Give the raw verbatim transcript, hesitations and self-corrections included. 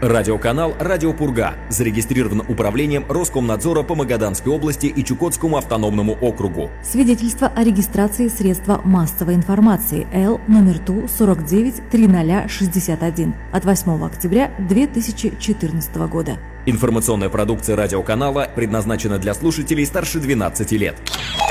Радиоканал «Радио Пурга» зарегистрирован управлением Роскомнадзора по Магаданской области и Чукотскому автономному округу. Свидетельство о регистрации средства массовой информации Л номер Ту сорок девять тридцать шестьдесят один от восьмого октября две тысячи четырнадцатого года. Информационная продукция радиоканала предназначена для слушателей старше двенадцати лет.